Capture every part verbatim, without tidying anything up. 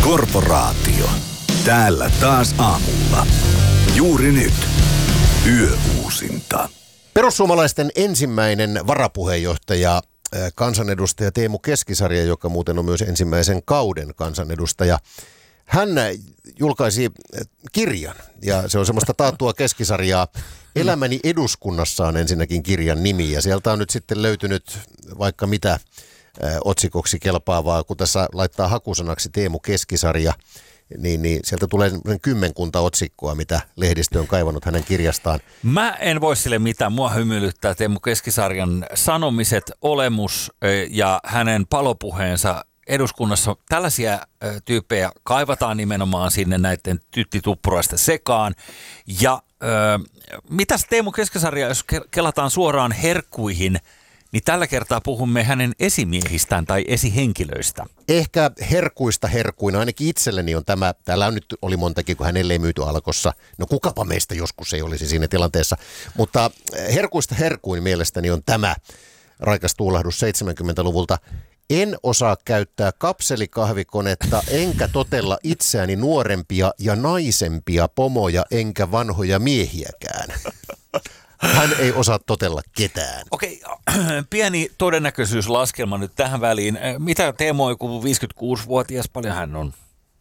Korporaatio. Täällä taas aamulla. Juuri nyt. Yöuusinta. Perussuomalaisten ensimmäinen varapuheenjohtaja, kansanedustaja Teemu Keskisarja, joka muuten on myös ensimmäisen kauden kansanedustaja. Hän julkaisi kirjan, ja se on semmoista taattua Keskisarjaa. Elämäni eduskunnassa on ensinnäkin kirjan nimi, ja sieltä on nyt sitten löytynyt vaikka mitä otsikoksi kelpaavaa, kun tässä laittaa hakusanaksi Teemu Keskisarja, niin, niin sieltä tulee kymmenkunta otsikkoa, mitä lehdistö on kaivannut hänen kirjastaan. Mä en voi sille mitään. Mua hymyilyttää Teemu Keskisarjan sanomiset, olemus ja hänen palopuheensa eduskunnassa. Tällaisia tyyppejä kaivataan nimenomaan sinne näiden tyttituppuraisten sekaan. Ja äh, mitäs Teemu Keskisarja, jos kelataan suoraan herkkuihin, niin tällä kertaa puhumme hänen esimiehistään tai esihenkilöistä. Ehkä herkuista herkuina, ainakin itselleni on tämä, täällä on nyt oli montakin, kun hänelle ei myyty Alkossa. No kukapa meistä joskus ei olisi siinä tilanteessa. Mutta herkuista herkuin mielestäni on tämä raikas tuulahdus seitsemänkymmentäluvulta. En osaa käyttää kapselikahvikonetta, enkä totella itseäni nuorempia ja naisempia pomoja, enkä vanhoja miehiäkään. Hän ei osaa totella ketään. Okei, pieni todennäköisyyslaskelma nyt tähän väliin. Mitä Teemu on, joku viisikymmentäkuusivuotias, paljon hän on?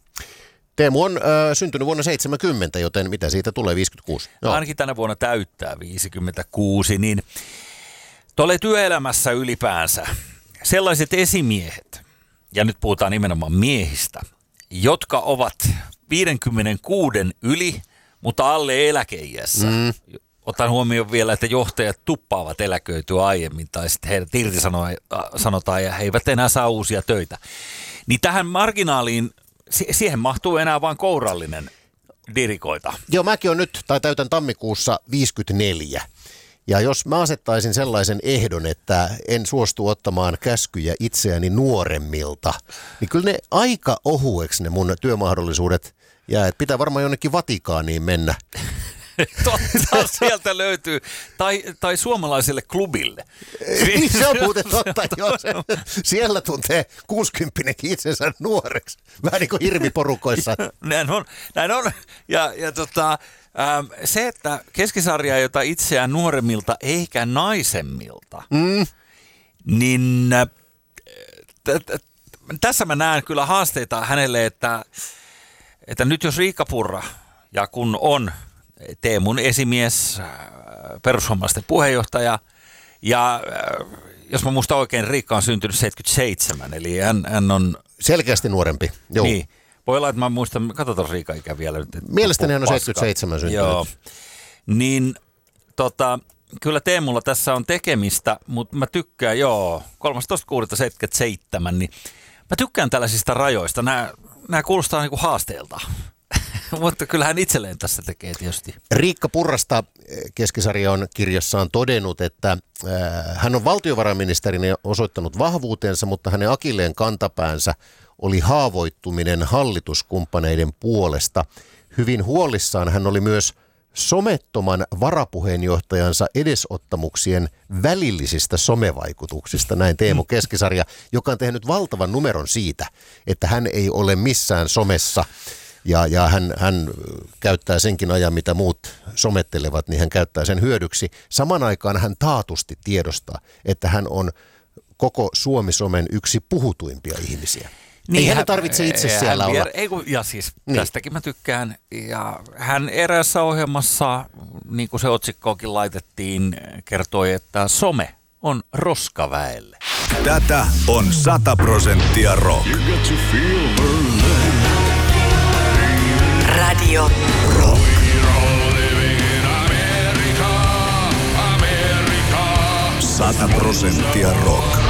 Teemu on äh, syntynyt vuonna seitsemänkymmentä, joten mitä siitä tulee, viisikymmentäkuusi? Joo. Ainakin tänä vuonna täyttää viisikymmentäkuusi, niin tuolle työelämässä ylipäänsä sellaiset esimiehet, ja nyt puhutaan nimenomaan miehistä, jotka ovat viisikymmentäkuusi yli, mutta alle eläkeiässä. Mm. Otan huomioon vielä, että johtajat tuppaavat eläköityä aiemmin tai sitten heidät irtisanotaan ja he eivät enää saa uusia töitä. Niin tähän marginaaliin, siihen mahtuu enää vain kourallinen dirikoita. Joo, mäkin on nyt, tai täytän tammikuussa viisikymmentäneljä. Ja jos mä asettaisin sellaisen ehdon, että en suostu ottamaan käskyjä itseäni nuoremmilta, niin kyllä ne aika ohueksi ne mun työmahdollisuudet jää. Että pitää varmaan jonnekin Vatikaaniin mennä. Totta, sieltä löytyy. Tai, tai suomalaiselle klubille. Niin se on muuten totta, joo. Se, siellä tuntee kuusikymppinenkin itsensä nuoreksi. Vähän niin kuin hirviporukoissa. Näin on. Näin on. Ja, ja tota, ähm, se, että Keskisarja ei ota itseään nuoremmilta eikä naisemmilta, mm. niin äh, t- t- tässä mä näen kyllä haasteita hänelle, että, että nyt jos Riikka Purra, ja kun on Teemun esimies, perussuomalaisten puheenjohtaja, ja jos mä muistan oikein, Riikka on syntynyt seitsemänkymmentäseitsemän, eli hän, hän on selkeästi nuorempi. Joo. Niin, voi olla, että mä muistan, katsotaan Riikka ikä vielä nyt. Mielestäni hän on seitsemänkymmentäseitsemän syntynyt. Joo, niin tota, kyllä Teemulla tässä on tekemistä, mutta mä tykkään, joo, kolmastoista kuudetta seitsemänkymmentäseitsemän, niin mä tykkään tällaisista rajoista, nämä, nämä kuulostaa niin kuin haasteelta. Mutta kyllähän itselleen tässä tekee tietysti. Riikka Purrasta Keskisarja on kirjassaan todennut, että äh, hän on valtiovarainministerinä osoittanut vahvuutensa, mutta hänen akilleen kantapäänsä oli haavoittuminen hallituskumppaneiden puolesta. Hyvin huolissaan hän oli myös somettoman varapuheenjohtajansa edesottamuksien välillisistä somevaikutuksista, näin Teemu Keskisarja, joka on tehnyt valtavan numeron siitä, että hän ei ole missään somessa. Ja, ja hän, hän käyttää senkin ajan, mitä muut somettelevat, niin hän käyttää sen hyödyksi. Saman aikaan hän taatusti tiedostaa, että hän on koko Suomi-somen yksi puhutuimpia ihmisiä. Niin, ei hän tarvitse itse hän, siellä hän olla. Vier, ei kun, ja siis niin. Tästäkin mä tykkään. Ja hän eräässä ohjelmassa, niin kuin se otsikkoonkin laitettiin, kertoi, että some on roskaväelle. Tätä on sata prosenttia rock. Radio Rock. Sata prosenttia rock.